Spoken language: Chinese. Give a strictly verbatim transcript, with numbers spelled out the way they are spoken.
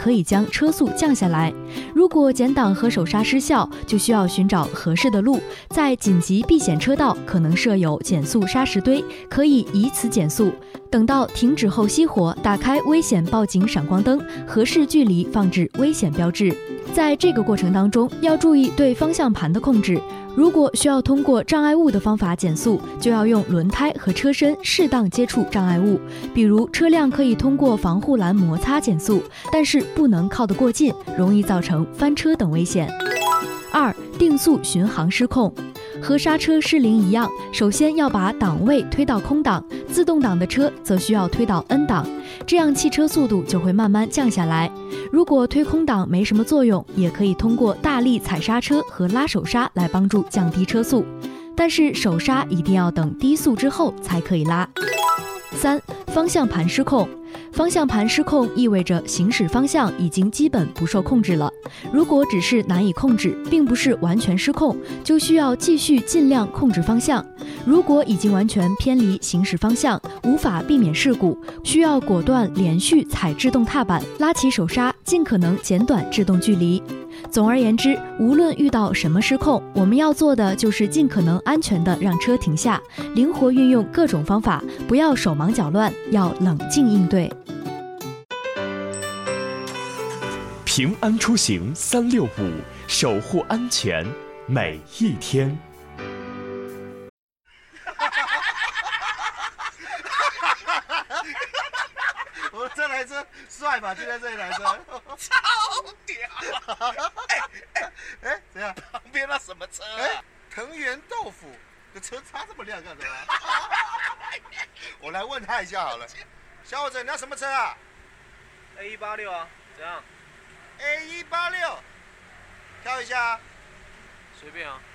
可以将车速降下来。如果减档和手刹失效，就需要寻找合适的路，在紧急避险车道可能设有减速砂石堆，可以以此减速。等到停止后熄火，打开危险报警闪光灯，合适距离放置危险标志。在这个过程当中，要注意对方向盘的控制。如果需要通过障碍物的方法减速，就要用轮胎和车身适当接触障碍物，比如车辆可以通过防护栏摩擦减速，但是不能靠得过近，容易造成翻车等危险。二、定速巡航失控。和刹车失灵一样，首先要把档位推到空档，自动挡的车则需要推到 N 档，这样汽车速度就会慢慢降下来。如果推空档没什么作用，也可以通过大力踩刹车和拉手刹来帮助降低车速，但是手刹一定要等低速之后才可以拉。三、方向盘失控。方向盘失控意味着行驶方向已经基本不受控制了。如果只是难以控制，并不是完全失控，就需要继续尽量控制方向。如果已经完全偏离行驶方向，无法避免事故，需要果断连续踩制动踏板，拉起手刹，尽可能减短制动距离。总而言之，无论遇到什么失控，我们要做的就是尽可能安全地让车停下，灵活运用各种方法，不要手忙脚乱，要冷静应对。 平安出行三六五，守护安全每一天。 我这台车帅吧？就在这一台车， 超屌！哎哎哎，怎样？ 旁边那什么车啊？ 哎，藤原豆腐，这车擦这么亮干什么？我来问他一下好了。小伙子，你要什么车啊 ？A 一八六啊，怎样 ？A 一八六，挑一下。 随便啊。